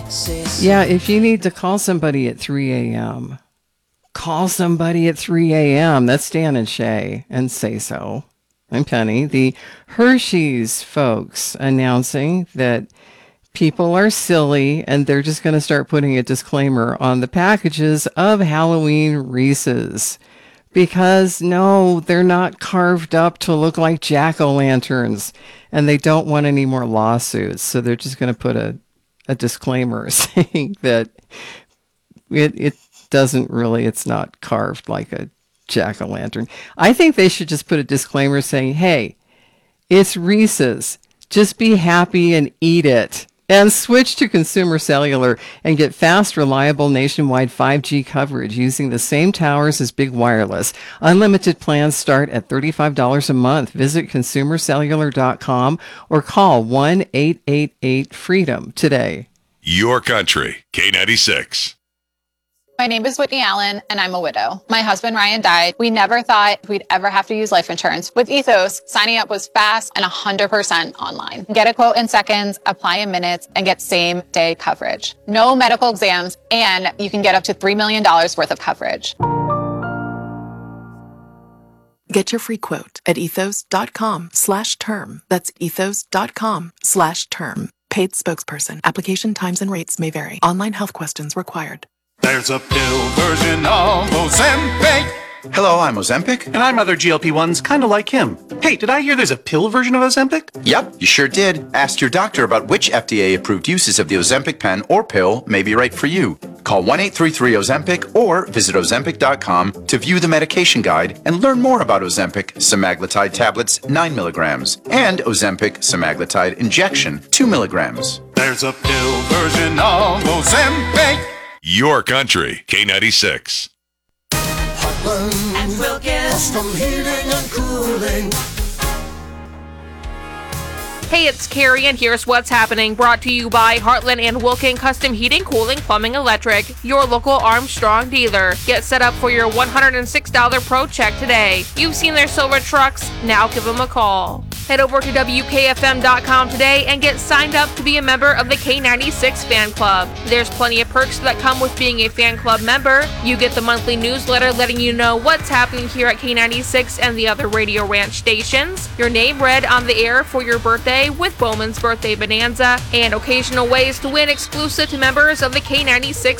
Yeah, if you need to call somebody at 3 a.m., call somebody at 3 a.m. That's Dan and Shay, and say so. I'm Penny. The Hershey's folks announcing that people are silly and they're just going to start putting a disclaimer on the packages of Halloween Reese's. Because no, they're not carved up to look like jack-o'-lanterns, and they don't want any more lawsuits. So they're just going to put a disclaimer saying that it doesn't really, it's not carved like a jack-o'-lantern. I think they should just put a disclaimer saying, hey, it's Reese's. Just be happy and eat it. And switch to Consumer Cellular and get fast, reliable nationwide 5G coverage using the same towers as Big Wireless. Unlimited plans start at $35 a month. Visit consumercellular.com or call 1-888-FREEDOM today. Your country, K96. My name is Whitney Allen, and I'm a widow. My husband, Ryan, died. We never thought we'd ever have to use life insurance. With Ethos, signing up was fast and 100% online. Get a quote in seconds, apply in minutes, and get same-day coverage. No medical exams, and you can get up to $3 million worth of coverage. Get your free quote at ethos.com/term. That's ethos.com/term. Paid spokesperson. Application times and rates may vary. Online health questions required. There's a pill version of Ozempic. Hello, I'm Ozempic. And I'm other GLP-1s kind of like him. Hey, did I hear there's a pill version of Ozempic? Yep, you sure did. Ask your doctor about which FDA-approved uses of the Ozempic pen or pill may be right for you. Call 1-833-OZEMPIC or visit Ozempic.com to view the medication guide and learn more about Ozempic semaglutide tablets 9 milligrams and Ozempic semaglutide injection 2 milligrams. There's a pill version of Ozempic. Your country, K96. Heartland and Wilkins, custom heating and cooling. Hey, it's Carrie, and here's what's happening. Brought to you by Heartland and Wilkin Custom Heating, Cooling, Plumbing, Electric, your local Armstrong dealer. Get set up for your $106 Pro Check today. You've seen their silver trucks, now give them a call. Head over to WKFM.com today and get signed up to be a member of the K96 Fan Club. There's plenty of perks that come with being a fan club member. You get the monthly newsletter letting you know what's happening here at K96 and the other Radio Ranch stations. Your name read on the air for your birthday with Bowman's Birthday Bonanza, and occasional ways to win exclusive to members of the K96